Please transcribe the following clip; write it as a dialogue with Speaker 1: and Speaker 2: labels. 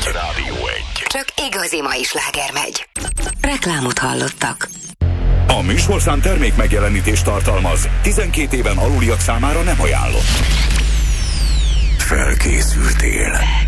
Speaker 1: Rádió 1.
Speaker 2: Csak igazi mai sláger megy. Reklámot hallottak.
Speaker 3: A műsorszám termék megjelenítést tartalmaz. 12 éven aluliak számára nem ajánlott.
Speaker 1: Felkészültél.